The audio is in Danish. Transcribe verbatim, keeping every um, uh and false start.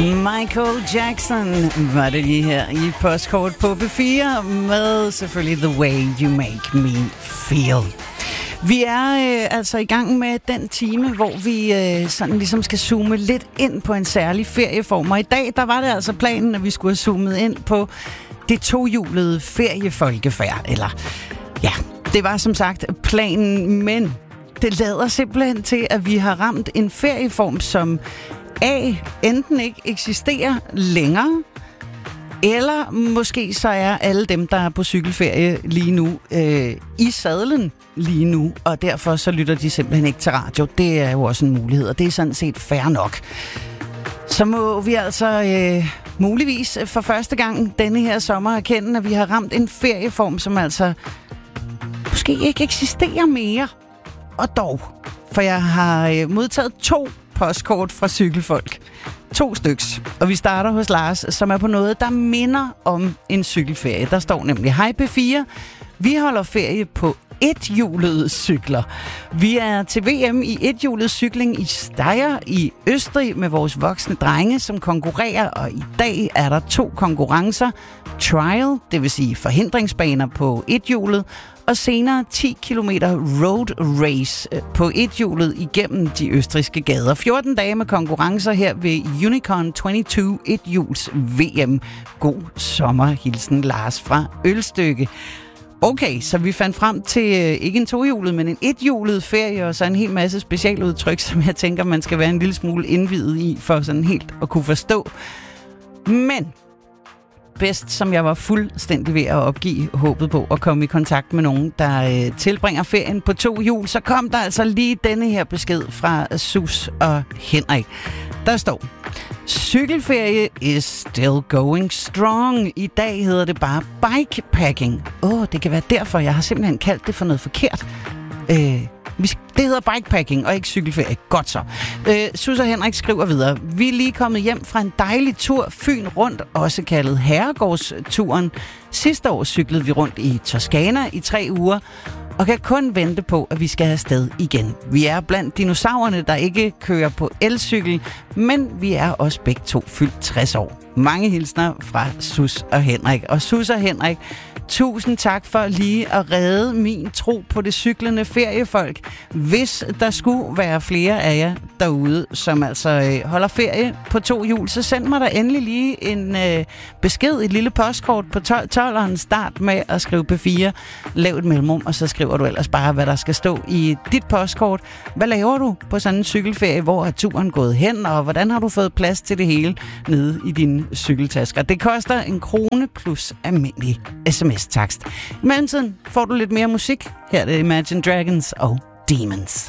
Michael Jackson var det lige her i Postkort på B fire med selvfølgelig The Way You Make Me Feel. Vi er øh, altså i gang med den time, hvor vi øh, sådan ligesom skal zoome lidt ind på en særlig ferieform. Og i dag, der var det altså planen, at vi skulle have zoomet ind på det tohjulede feriefolkefærd. Eller ja, det var som sagt planen, men det lader simpelthen til, at vi har ramt en ferieform, som A, enten ikke eksisterer længere, eller måske så er alle dem, der er på cykelferie lige nu, øh, i sadlen lige nu, og derfor så lytter de simpelthen ikke til radio. Det er jo også en mulighed, og det er sådan set fair nok. Så må vi altså øh, muligvis for første gang denne her sommer erkende, at vi har ramt en ferieform, som altså måske ikke eksisterer mere. Og dog, for jeg har øh, modtaget to postkort fra cykelfolk. To styks. Og vi starter hos Lars, som er på noget, der minder om en cykelferie. Der står nemlig: Hej B fire, vi holder ferie på ethjulede cykler. Vi er til V M i ethjulet cykling i Steyr i Østrig med vores voksne drenge, som konkurrerer, og i dag er der to konkurrencer. Trial, det vil sige forhindringsbaner på ethjulet, og senere ti kilometer road race på ethjulet igennem de østrigske gader. fjorten dage med konkurrencer her ved Unicorn toogtyve ethjuls V M. God sommerhilsen, Lars fra Ølstykke. Okay, så vi fandt frem til øh, ikke en tohjulet, men en ethjulet ferie, og så en hel masse specialudtryk, som jeg tænker, man skal være en lille smule indviet i, for sådan helt at kunne forstå. Men bedst, som jeg var fuldstændig ved at opgive håbet på at komme i kontakt med nogen, der øh, tilbringer ferien på to hjul, så kom der altså lige denne her besked fra Sus og Henrik. Der står: cykelferie is still going strong. I dag hedder det bare bikepacking. Åh, oh, det kan være derfor, jeg har simpelthen kaldt det for noget forkert. Øh, det hedder bikepacking og ikke cykelferie. Godt så. Øh, Sus og Henrik skriver videre: vi er lige kommet hjem fra en dejlig tur Fyn rundt, også kaldet Herregårdsturen. Sidste år cyklede vi rundt i Toskana i tre uger, og kan kun vente på, at vi skal have sted igen. Vi er blandt dinosaurerne, der ikke kører på elcykel, men vi er også begge to fyldt tres år. Mange hilsner fra Sus og Henrik. Og Sus og Henrik, tusind tak for lige at redde min tro på det cyklende feriefolk. Hvis der skulle være flere af jer derude, som altså øh, holder ferie på to hjul, så send mig da endelig lige en øh, besked, et lille postkort på tolv tolveren. Start med at skrive P fire, lav et mellemrum, og så skriver du ellers bare, hvad der skal stå i dit postkort. Hvad laver du på sådan en cykelferie? Hvor er turen gået hen, og hvordan har du fået plads til det hele nede i dine cykeltasker? Det koster en krone plus almindelig sms-takst. I mellemtiden får du lidt mere musik. Her er det Imagine Dragons og Demons.